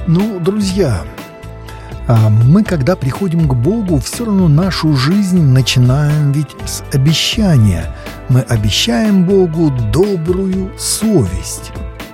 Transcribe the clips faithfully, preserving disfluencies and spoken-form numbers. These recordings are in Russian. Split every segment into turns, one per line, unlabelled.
Ну, друзья, а, мы, когда приходим к Богу, все равно нашу жизнь начинаем ведь с обещания. Мы обещаем Богу добрую совесть.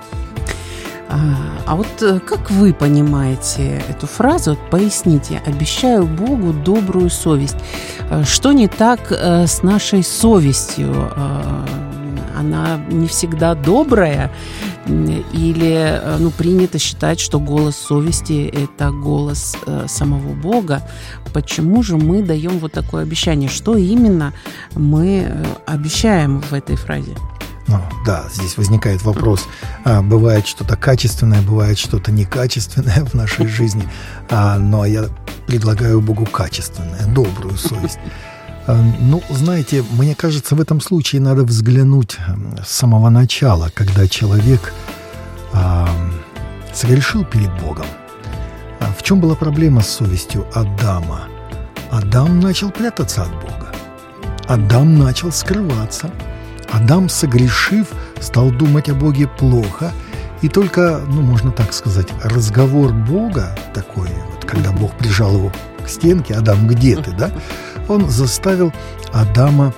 А, а вот э, как вы понимаете эту фразу? Вот поясните. «Обещаю Богу добрую совесть». Э, Что не так э, с нашей совестью? Э, Она не всегда добрая? М, Или э, ну, принято считать, что голос совести – это голос э, самого Бога? Почему же мы даем вот такое обещание? Что именно мы э, обещаем в этой фразе?
Ну, да, здесь возникает вопрос. А, бывает что-то качественное, бывает что-то некачественное в нашей жизни. А, но я предлагаю Богу качественное, добрую совесть. А, ну, знаете, мне кажется, в этом случае надо взглянуть с самого начала, когда человек а, согрешил перед Богом. А в чем была проблема с совестью Адама? Адам начал прятаться от Бога. Адам начал скрываться. Адам, согрешив, стал думать о Боге плохо. И только, ну, можно так сказать, разговор Бога такой, вот, когда Бог прижал его к стенке, «Адам, где ты?», да, он заставил Адама,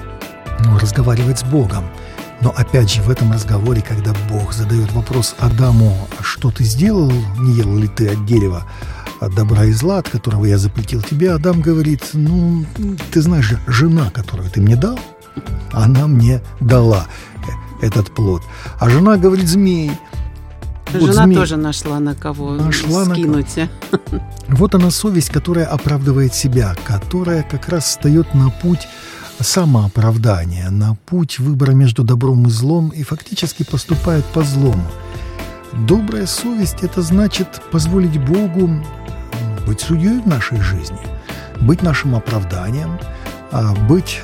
ну, разговаривать с Богом. Но опять же, в этом разговоре, когда Бог задает вопрос Адаму: «Что ты сделал? Не ел ли ты от дерева от добра и зла, от которого я запретил тебе?» Адам говорит: «Ну, ты знаешь, жена, которую ты мне дал, она мне дала этот плод». А жена говорит: «Змей». Вот
Жена
змей
тоже нашла на кого
Нашла на
скинуть.
Вот она, совесть, которая оправдывает себя, которая как раз встает на путь самооправдания, на путь выбора между добром и злом и фактически поступает по злому. Добрая совесть – это значит позволить Богу быть судьей в нашей жизни, быть нашим оправданием, быть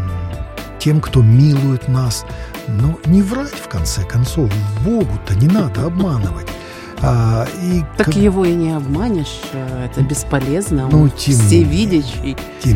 тем, кто милует нас, но не врать, в конце концов. Богу-то не надо обманывать. А, и
Так
как...
его и не обманешь, это бесполезно,
Ну,
он
тем
всевидящий.
тем